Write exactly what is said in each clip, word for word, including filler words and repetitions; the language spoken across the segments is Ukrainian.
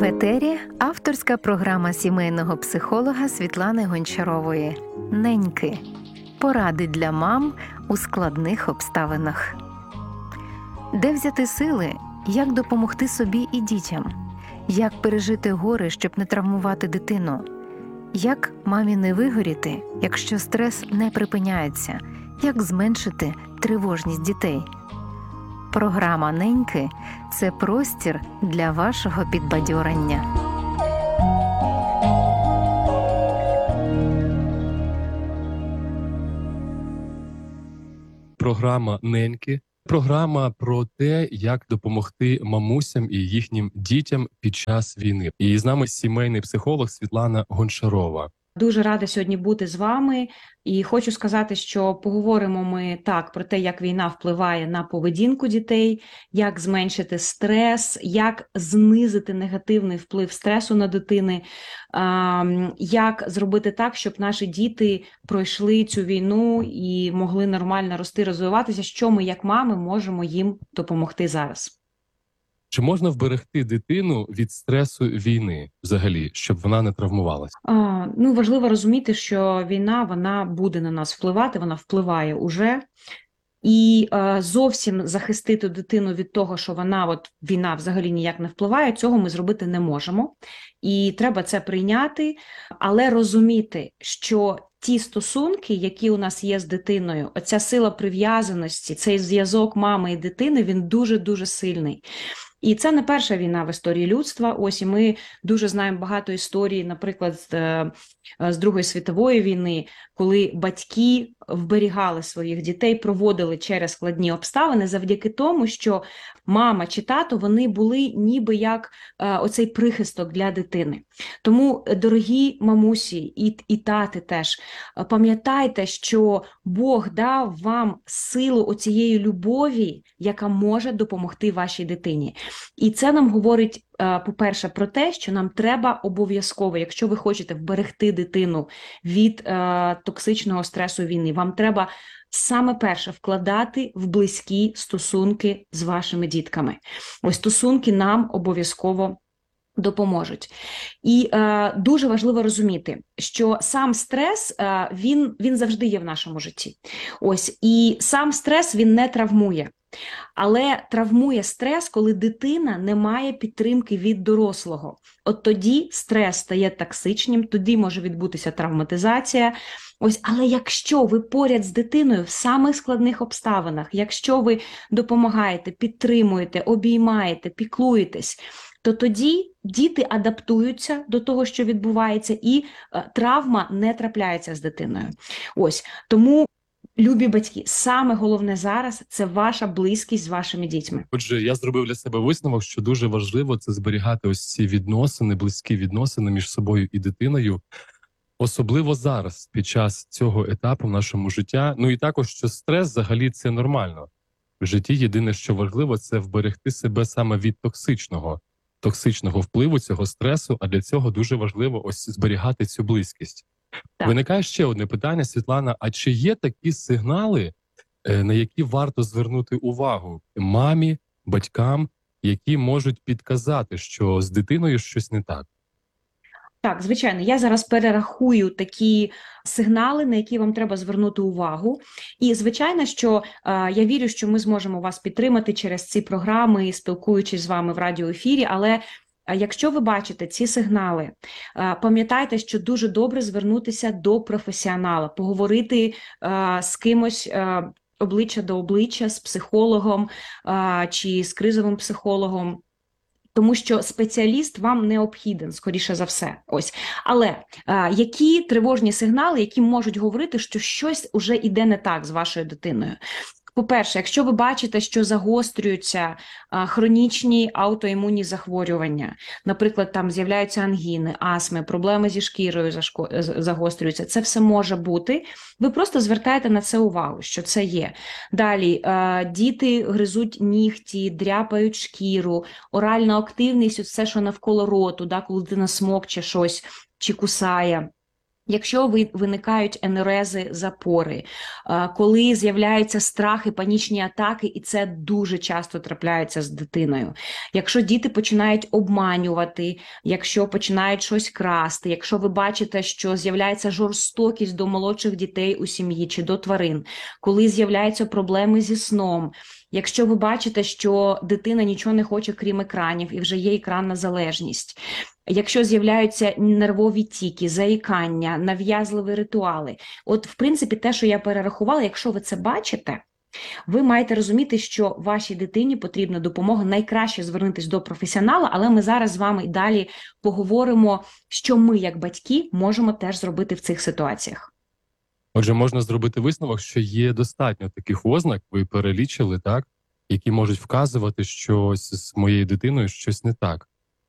етері авторська програма сімейного психолога Світлани Гончарової «Неньки. Поради для мам у складних обставинах». Де взяти сили, як допомогти собі і дітям? Як пережити горе, щоб не травмувати дитину? Як мамі не вигоріти, якщо стрес не припиняється? Як зменшити тривожність дітей? Програма «Неньки» – це простір для вашого підбадьорення. Програма «Неньки» – програма про те, як допомогти мамусям і їхнім дітям під час війни. І з нами сімейний психолог Світлана Гончарова. Дуже рада сьогодні бути з вами, і хочу сказати, що поговоримо ми так про те, як війна впливає на поведінку дітей, як зменшити стрес, як знизити негативний вплив стресу на дитини, як зробити так, щоб наші діти пройшли цю війну і могли нормально рости, розвиватися, що ми, як мами, можемо їм допомогти зараз. Чи можна вберегти дитину від стресу війни взагалі, щоб вона не травмувалася? А, ну, важливо розуміти, що війна, вона буде на нас впливати, вона впливає уже. І е, зовсім захистити дитину від того, що вона, от війна взагалі ніяк не впливає, цього ми зробити не можемо. І треба це прийняти, але розуміти, що ті стосунки, які у нас є з дитиною, оця сила прив'язаності, цей зв'язок мами і дитини, він дуже-дуже сильний. І це не перша війна в історії людства. Ось, і ми дуже знаємо багато історій, наприклад, з, з Другої світової війни, коли батьки вберігали своїх дітей, проводили через складні обставини завдяки тому, що мама чи тато, вони були ніби як е, оцей прихисток для дитини. Тому, дорогі мамусі і, і тати теж, пам'ятайте, що Бог дав вам силу оцієї любові, яка може допомогти вашій дитині. І це нам говорить, по-перше, про те, що нам треба обов'язково, якщо ви хочете вберегти дитину від е, токсичного стресу війни, вам треба саме перше вкладати в близькі стосунки з вашими дітками. Ось стосунки нам обов'язково допоможуть. І е, дуже важливо розуміти, що сам стрес, е, він, він завжди є в нашому житті. Ось, і сам стрес, він не травмує. Але травмує стрес, коли дитина не має підтримки від дорослого. От тоді стрес стає токсичним, тоді може відбутися травматизація. Ось, але якщо ви поряд з дитиною в самих складних обставинах, якщо ви допомагаєте, підтримуєте, обіймаєте, піклуєтесь, то тоді діти адаптуються до того, що відбувається, і е, травма не трапляється з дитиною. Ось, тому любі батьки, саме головне зараз – це ваша близькість з вашими дітьми. Отже, я зробив для себе висновок, що дуже важливо це зберігати ось ці відносини, близькі відносини між собою і дитиною, особливо зараз, під час цього етапу в нашому життя. Ну і також, що стрес взагалі це нормально. В житті єдине, що важливо, це вберегти себе саме від токсичного, токсичного впливу цього стресу, а для цього дуже важливо ось зберігати цю близькість. Так. Виникає ще одне питання, Світлана, а чи є такі сигнали, на які варто звернути увагу мамі, батькам, які можуть підказати, що з дитиною щось не так? Так, звичайно, я зараз перерахую такі сигнали, на які вам треба звернути увагу. І, звичайно, що е, я вірю, що ми зможемо вас підтримати через ці програми, спілкуючись з вами в радіоефірі, але якщо ви бачите ці сигнали, пам'ятайте, що дуже добре звернутися до професіонала, поговорити з кимось обличчя до обличчя, з психологом чи з кризовим психологом, тому що спеціаліст вам необхіден, скоріше за все. Ось. Але а, які тривожні сигнали, які можуть говорити, що щось уже іде не так з вашою дитиною? По-перше, якщо ви бачите, що загострюються а, хронічні аутоімунні захворювання, наприклад, там з'являються ангіни, астми, проблеми зі шкірою зашко... загострюються, це все може бути. Ви просто звертаєте на це увагу, що це є. Далі, а, діти гризуть нігті, дряпають шкіру, оральна активність, все, що навколо роту, да, коли дитина смокче щось чи кусає. Якщо ви- виникають енурези, запори, е, коли з'являються страхи, панічні атаки, і це дуже часто трапляється з дитиною. Якщо діти починають обманювати, якщо починають щось красти, якщо ви бачите, що з'являється жорстокість до молодших дітей у сім'ї чи до тварин, коли з'являються проблеми зі сном, якщо ви бачите, що дитина нічого не хоче, крім екранів, і вже є екранна залежність, якщо з'являються нервові тіки, заїкання, нав'язливі ритуали. От, в принципі, те, що я перерахувала, якщо ви це бачите, ви маєте розуміти, що вашій дитині потрібна допомога. Найкраще звернутися до професіонала, але ми зараз з вами і далі поговоримо, що ми, як батьки, можемо теж зробити в цих ситуаціях. Отже, можна зробити висновок, що є достатньо таких ознак, ви перелічили, так, які можуть вказувати, що ось з моєю дитиною щось не так.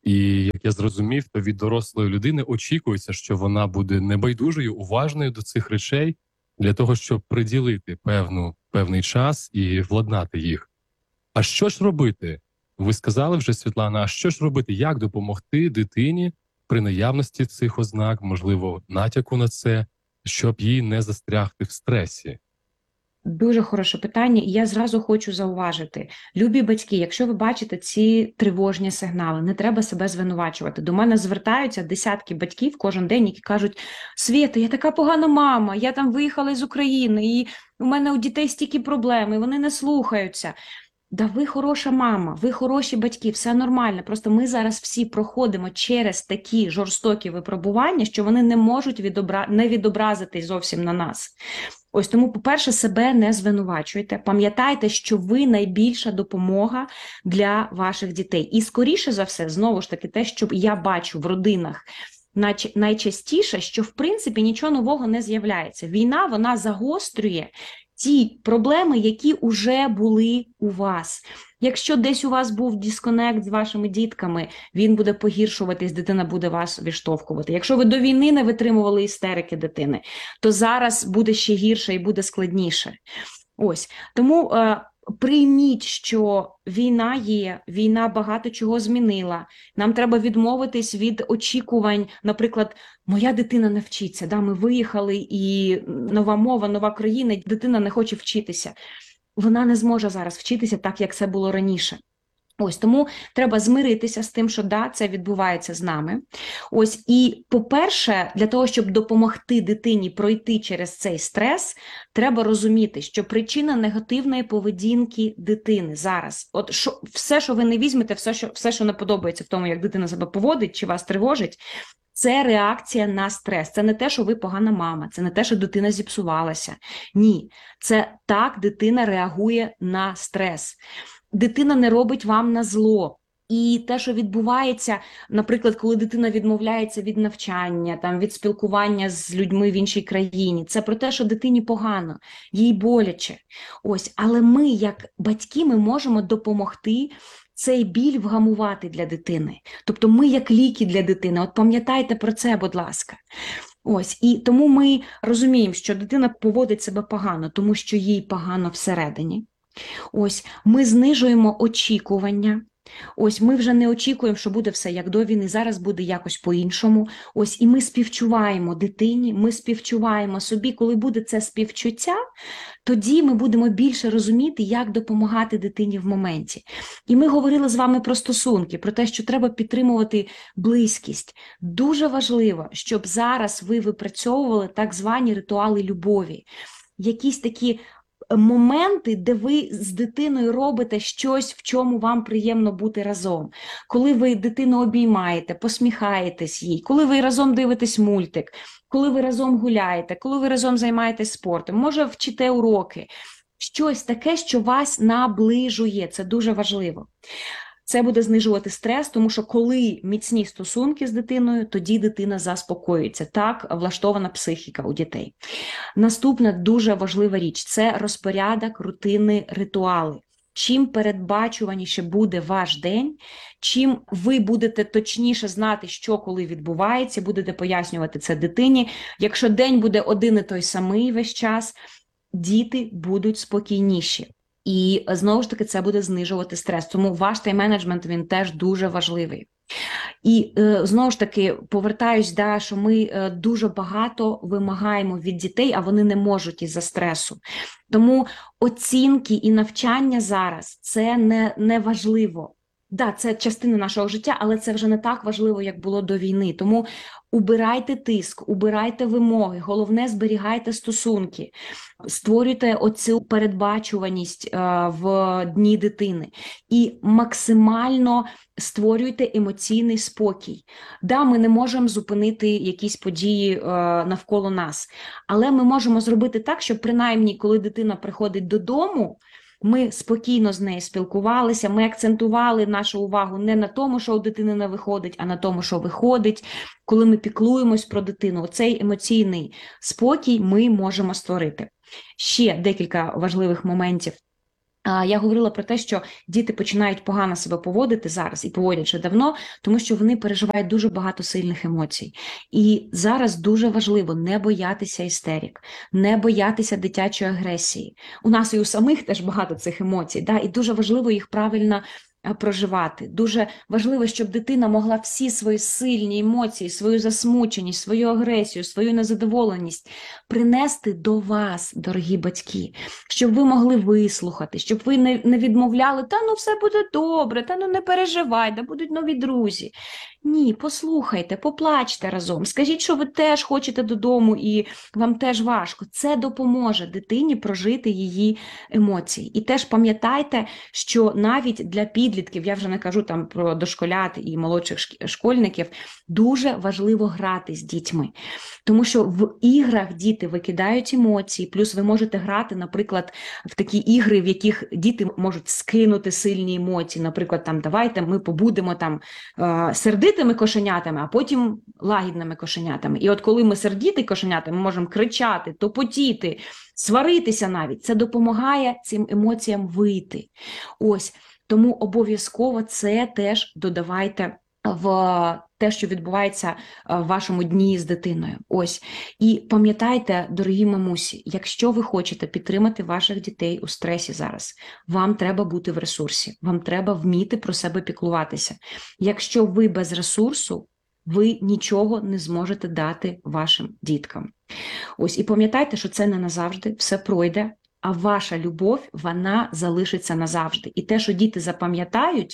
І як я зрозумів, то від дорослої людини очікується, що вона буде небайдужою, уважною до цих речей для того, щоб приділити певну, певний час і владнати їх. А що ж робити? Ви сказали вже, Світлана, а що ж робити? Як допомогти дитині при наявності цих ознак, можливо, натяку на це, щоб їй не застрягти в стресі? Дуже хороше питання, і я зразу хочу зауважити. Любі батьки, якщо ви бачите ці тривожні сигнали, не треба себе звинувачувати. До мене звертаються десятки батьків кожен день, які кажуть: Свєта, я така погана мама, я там виїхала з України, і у мене у дітей стільки проблем, і вони не слухаються. Да ви хороша мама, ви хороші батьки, все нормально. Просто ми зараз всі проходимо через такі жорстокі випробування, що вони не можуть відобра... не відобразитись зовсім на нас. Ось тому, по-перше, себе не звинувачуйте. Пам'ятайте, що ви найбільша допомога для ваших дітей. І скоріше за все, знову ж таки, те, що я бачу в родинах найчастіше, що в принципі нічого нового не з'являється. Війна, вона загострює ті проблеми, які вже були у вас. Якщо десь у вас був дисконект з вашими дітками, він буде погіршуватись, дитина буде вас відштовхувати. Якщо ви до війни не витримували істерики дитини, то зараз буде ще гірше і буде складніше. Ось. Тому е, прийміть, що війна є, війна багато чого змінила. Нам треба відмовитись від очікувань, наприклад, моя дитина не вчиться, да, ми виїхали і нова мова, нова країна, дитина не хоче вчитися. Вона не зможе зараз вчитися так, як це було раніше. Ось, тому треба змиритися з тим, що да, це відбувається з нами. Ось, і, по-перше, для того, щоб допомогти дитині пройти через цей стрес, треба розуміти, що причина негативної поведінки дитини зараз, от що, все, що ви не візьмете, все, що, все, що не подобається в тому, як дитина себе поводить, чи вас тривожить, це реакція на стрес. Це не те, що ви погана мама, це не те, що дитина зіпсувалася. Ні, це так дитина реагує на стрес. Дитина не робить вам на зло. І те, що відбувається, наприклад, коли дитина відмовляється від навчання, там, від спілкування з людьми в іншій країні, це про те, що дитині погано, їй боляче. Ось, але ми, як батьки, ми можемо допомогти цей біль вгамувати для дитини. Тобто ми як ліки для дитини. От пам'ятайте про це, будь ласка. Ось, і тому ми розуміємо, що дитина поводить себе погано, тому що їй погано всередині. Ось, ми знижуємо очікування. Ось, ми вже не очікуємо, що буде все як до війни, зараз буде якось по-іншому. Ось, і ми співчуваємо дитині, ми співчуваємо собі. Коли буде це співчуття, тоді ми будемо більше розуміти, як допомагати дитині в моменті. І ми говорили з вами про стосунки, про те, що треба підтримувати близькість. Дуже важливо, щоб зараз ви випрацьовували так звані ритуали любові. Якісь такі моменти, де ви з дитиною робите щось, в чому вам приємно бути разом. Коли ви дитину обіймаєте, посміхаєтесь їй, коли ви разом дивитесь мультик, коли ви разом гуляєте, коли ви разом займаєтесь спортом, може вчите уроки. Щось таке, що вас наближує. Це дуже важливо. Це буде знижувати стрес, тому що коли міцні стосунки з дитиною, тоді дитина заспокоюється. Так влаштована психіка у дітей. Наступна дуже важлива річ – це розпорядок, рутини, ритуали. Чим передбачуваніше буде ваш день, чим ви будете точніше знати, що коли відбувається, будете пояснювати це дитині. Якщо день буде один і той самий весь час, діти будуть спокійніші. І, знову ж таки, це буде знижувати стрес. Тому ваш тайм-менеджмент, він теж дуже важливий. І е, знову ж таки повертаюсь, да, що ми е, дуже багато вимагаємо від дітей, а вони не можуть із-за стресу. Тому оцінки і навчання зараз – це не, не важливо. Да, це частина нашого життя, але це вже не так важливо, як було до війни. Тому убирайте тиск, убирайте вимоги, головне – зберігайте стосунки, створюйте оцю передбачуваність е, в дні дитини і максимально створюйте емоційний спокій. Да, ми не можемо зупинити якісь події е, навколо нас, але ми можемо зробити так, щоб принаймні, коли дитина приходить додому, ми спокійно з нею спілкувалися, ми акцентували нашу увагу не на тому, що у дитини не виходить, а на тому, що виходить. Коли ми піклуємось про дитину, цей емоційний спокій ми можемо створити. Ще декілька важливих моментів. Я говорила про те, що діти починають погано себе поводити зараз і поводять вже давно, тому що вони переживають дуже багато сильних емоцій. І зараз дуже важливо не боятися істерик, не боятися дитячої агресії. У нас і у самих теж багато цих емоцій, да? І дуже важливо їх правильно проживати. Дуже важливо, щоб дитина могла всі свої сильні емоції, свою засмученість, свою агресію, свою незадоволеність принести до вас, дорогі батьки, щоб ви могли вислухати, щоб ви не, не відмовляли, та ну все буде добре, та ну не переживай, да будуть нові друзі. Ні, послухайте, поплачте разом, скажіть, що ви теж хочете додому і вам теж важко. Це допоможе дитині прожити її емоції. І теж пам'ятайте, що навіть для підлітків, я вже не кажу там про дошколят і молодших школьників, дуже важливо грати з дітьми. Тому що в іграх діти викидають емоції, плюс ви можете грати, наприклад, в такі ігри, в яких діти можуть скинути сильні емоції. Наприклад, там давайте ми побудемо там сердитими кошенятами, а потім лагідними кошенятами. І от коли ми сердіти кошенята, ми можемо кричати, топотіти, сваритися навіть. Це допомагає цим емоціям вийти. Ось. Тому обов'язково це теж додавайте в те, що відбувається в вашому дні з дитиною. Ось. І пам'ятайте, дорогі мамусі, якщо ви хочете підтримати ваших дітей у стресі зараз, вам треба бути в ресурсі, вам треба вміти про себе піклуватися. Якщо ви без ресурсу, ви нічого не зможете дати вашим діткам. Ось. І пам'ятайте, що це не назавжди, все пройде, а ваша любов, вона залишиться назавжди. І те, що діти запам'ятають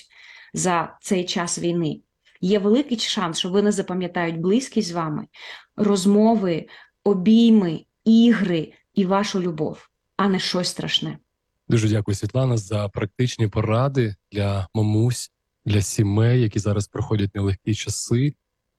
за цей час війни, є великий шанс, що вони запам'ятають близькість з вами, розмови, обійми, ігри і вашу любов, а не щось страшне. Дуже дякую, Світлана, за практичні поради для мамусь, для сімей, які зараз проходять нелегкі часи.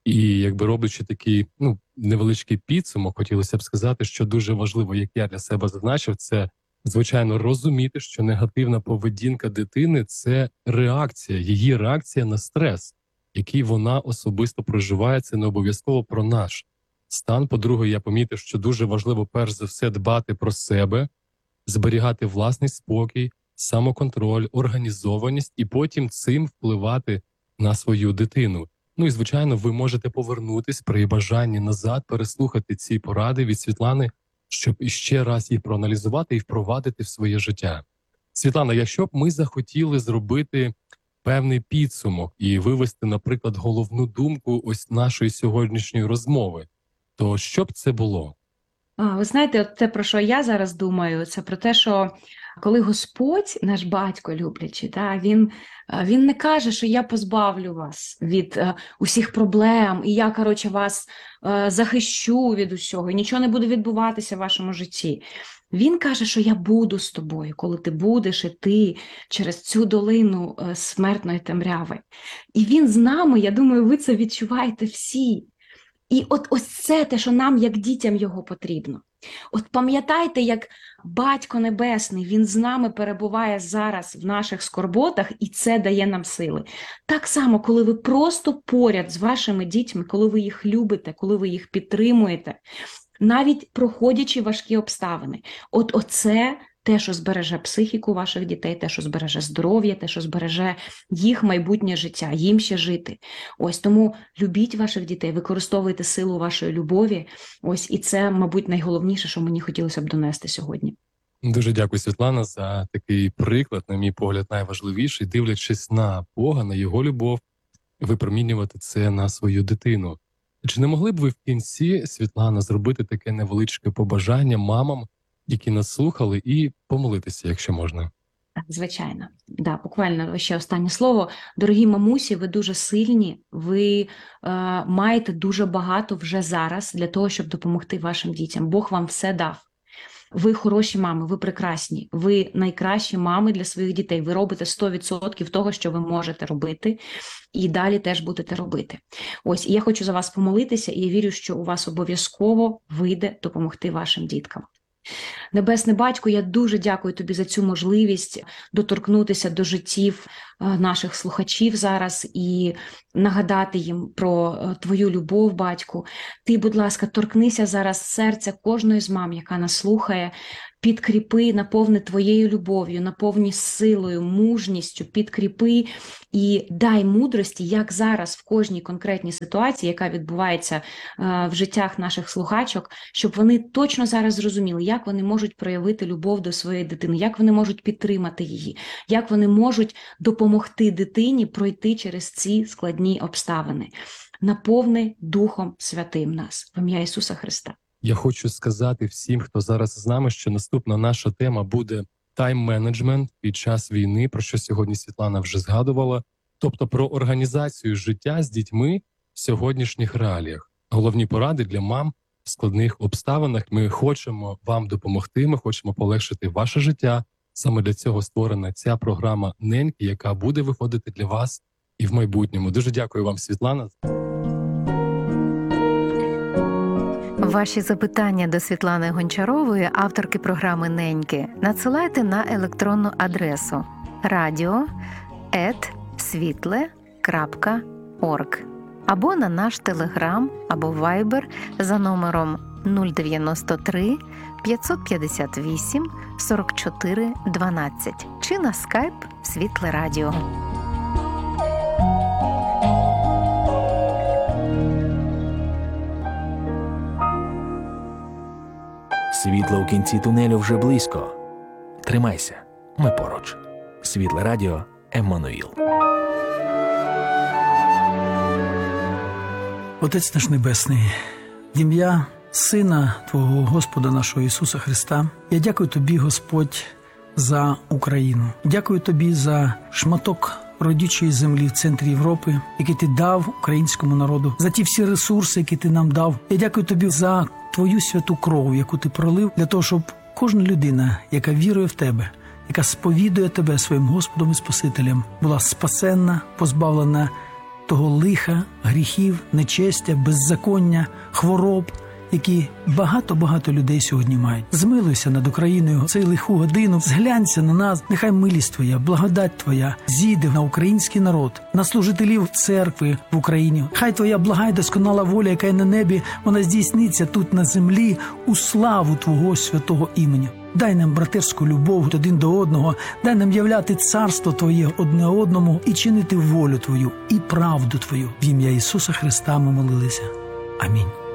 І якби роблячи такий ну, невеличкий підсумок, хотілося б сказати, що дуже важливо, як я для себе зазначив, це, звичайно, розуміти, що негативна поведінка дитини – це реакція, її реакція на стрес, який вона особисто проживає, це не обов'язково про наш стан. По-друге, я помітив, що дуже важливо перш за все дбати про себе, зберігати власний спокій, самоконтроль, організованість і потім цим впливати на свою дитину. Ну і, звичайно, ви можете повернутись при бажанні назад, переслухати ці поради від Світлани, щоб іще раз їх проаналізувати і впровадити в своє життя. Світлана, якщо б ми захотіли зробити певний підсумок і вивести, наприклад, головну думку ось нашої сьогоднішньої розмови, то що б це було? А, ви знаєте, от те, про що я зараз думаю, це про те, що коли Господь, наш батько люблячий, да, він, він не каже, що я позбавлю вас від uh, усіх проблем, і я, коротше, вас uh, захищу від усього, і нічого не буде відбуватися в вашому житті. Він каже, що я буду з тобою, коли ти будеш іти через цю долину uh, смертної темряви. І він з нами, я думаю, ви це відчуваєте всі. І от ось це те, що нам, як дітям, його потрібно. От пам'ятайте, як Батько Небесний, він з нами перебуває зараз в наших скорботах, і це дає нам сили. Так само, коли ви просто поряд з вашими дітьми, коли ви їх любите, коли ви їх підтримуєте, навіть проходячи важкі обставини, от оце те, що збереже психіку ваших дітей, те, що збереже здоров'я, те, що збереже їх майбутнє життя, їм ще жити. Ось тому любіть ваших дітей, використовуйте силу вашої любові. Ось і це, мабуть, найголовніше, що мені хотілося б донести сьогодні. Дуже дякую, Світлана, за такий приклад, на мій погляд, найважливіший, дивлячись на Бога, на його любов, випромінювати це на свою дитину. Чи не могли б ви в кінці, Світлана, зробити таке невеличке побажання мамам, які нас слухали, і помолитися, якщо можна? Так, звичайно. Да, буквально ще останнє слово. Дорогі мамусі, ви дуже сильні, ви е, маєте дуже багато вже зараз для того, щоб допомогти вашим дітям. Бог вам все дав. Ви хороші мами, ви прекрасні, ви найкращі мами для своїх дітей. Ви робите сто відсотків того, що ви можете робити, і далі теж будете робити. Ось, і я хочу за вас помолитися, і я вірю, що у вас обов'язково вийде допомогти вашим діткам. Небесний Батько, я дуже дякую тобі за цю можливість доторкнутися до життів наших слухачів зараз і нагадати їм про твою любов, Батьку. Ти, будь ласка, торкнися зараз серця кожної з мам, яка нас слухає, підкріпи, наповни твоєю любов'ю, наповни силою, мужністю, підкріпи і дай мудрості, як зараз в кожній конкретній ситуації, яка відбувається е, в життях наших слухачок, щоб вони точно зараз зрозуміли, як вони можуть проявити любов до своєї дитини, як вони можуть підтримати її, як вони можуть допомогти дитині пройти через ці складні обставини. Наповни Духом Святим нас. В ім'я Ісуса Христа. Я хочу сказати всім, хто зараз з нами, що наступна наша тема буде тайм-менеджмент під час війни, про що сьогодні Світлана вже згадувала, тобто про організацію життя з дітьми в сьогоднішніх реаліях. Головні поради для мам в складних обставинах. Ми хочемо вам допомогти, ми хочемо полегшити ваше життя. Саме для цього створена ця програма «Неньки», яка буде виходити для вас і в майбутньому. Дуже дякую вам, Світлана. Ваші запитання до Світлани Гончарової, авторки програми «Неньки», надсилайте на електронну адресу радіо ет світле крапка орг або на наш телеграм або вайбер за номером нуль дев'яносто три п'ятсот п'ятдесят вісім сорок чотири дванадцять чи на скайп «Світле Радіо». Світло у кінці тунелю вже близько. Тримайся, ми поруч. Світле Радіо Еммануїл. Отець наш Небесний, в ім'я Сина Твого Господа нашого Ісуса Христа, я дякую Тобі, Господь, за Україну. Дякую Тобі за шматок родючої землі в центрі Європи, який Ти дав українському народу, за ті всі ресурси, які Ти нам дав. Я дякую Тобі за Твою святу кров, яку Ти пролив, для того, щоб кожна людина, яка вірує в Тебе, яка сповідує Тебе своїм Господом і Спасителем, була спасенна, позбавлена того лиха, гріхів, нечестя, беззаконня, хвороб, які багато-багато людей сьогодні мають. Змилуйся над Україною в цей лиху годину, зглянься на нас, нехай милість Твоя, благодать Твоя зійде на український народ, на служителів церкви в Україні. Хай Твоя блага й досконала воля, яка є на небі, вона здійсниться тут на землі у славу Твого святого імені. Дай нам братерську любов один до одного, дай нам являти царство Твоє одне одному і чинити волю Твою і правду Твою. В ім'я Ісуса Христа ми молилися. Амінь.